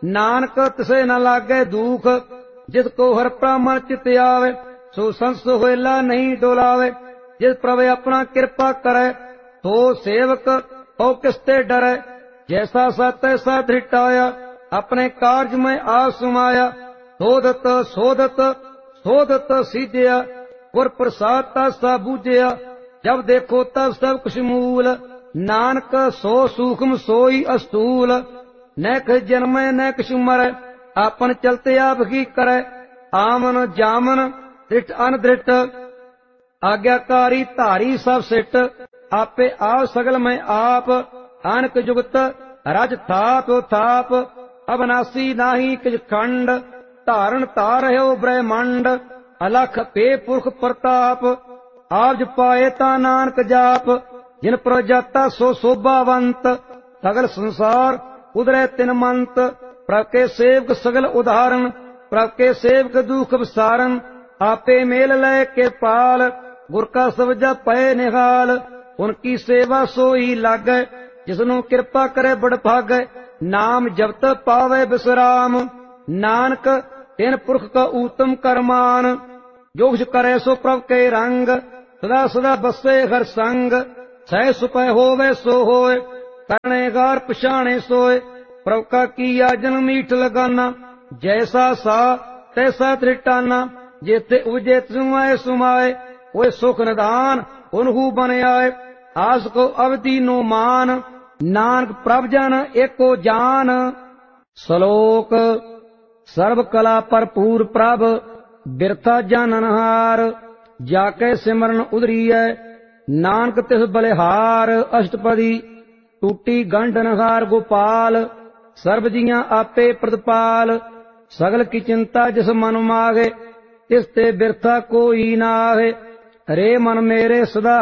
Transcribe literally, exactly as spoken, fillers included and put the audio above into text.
नानक तिसे न लागे दुख। जिसको हर प्रामण चित आवे सो संस होएला नहीं डोलावे। जिस प्रभु अपना कृपा करे तो सेवक ओ किसते डरे। जैसा सा तैसा धृटाया अपने कार्य में आ सुमाया। सोधत सोधत सोधत सीधया गुर प्रसाद ता सा बूझया। जब देखो तब सब कुछ मूल नानक सो सूक्ष्म सोई अस्तूल। न किस जन्म न किछ मरै आपन चलते आप की करे। आमन जामन दृष्ट अनदृष्ट आज्ञाकारी धारी सब सिट। आपे आप सगल में आप अनक जुगत रज थाप थाप। अविनाशी नाही किछ खंड धारण तार है ब्रह्मंड। अलख पे पुरख प्रताप आप जपाए ता नानक जाप। जिन पर जाता सो शोभावंत सगल संसार उदरै तिन मंत। प्रभ के सेवक सगल उदाहरण प्रभ के सेवक दुख विसारन। आपे मेल लय के पाल गुर का सवजा पै निहाल। उनकी सेवा सोई लागै जिसनु कृपा करे बड़ भागै। नाम जपत पावे विश्राम नानक तिन पुरख का उत्तम करमान। जो कुछ करे सो प्रभ के रंग सदा सदा बसे हर संग। सह सुपै होवे सो होए करने गार पछाणे सोए। प्रभ का किया जन मीठ लगाना जैसा सा तैसा त्रिटाना। जेते उजे सुमाए सुमाए ओए सुख निदान उनहु बन आए। आस को अवधि नो मान नानक प्रभ जन एको जान। श्लोक सर्व कला भरपूर प्रभ बिरथा जाननहार। जाके सिमरन उदरीय नानक तिस बलिहार। अष्टपदी टूटी गंढनहार गोपाल सर्व जियां आपे प्रतिपाल। सगल की चिंता जिस मन मागे तिस ते बिरथा कोई नाहे। रे मन मेरे सदा